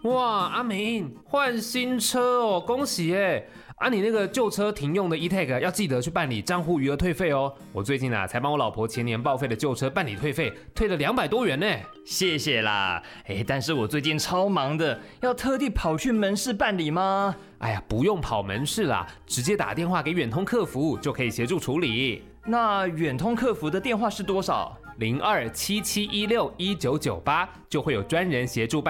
哇，阿明换新车哦，恭喜耶！啊，你那个旧车停用的 e-tag 要记得去办理账户余额退费哦。我最近才帮我老婆前年报废的旧车办理退费，退了200多元呢。 谢谢啦，但是我最近超忙的，要特地跑去门市办理吗？ 哎呀，不用跑门市啦，直接打电话给远通客服就可以协助处理。 那远通客服的电话是多少？ 0277161998就会有专人协助办。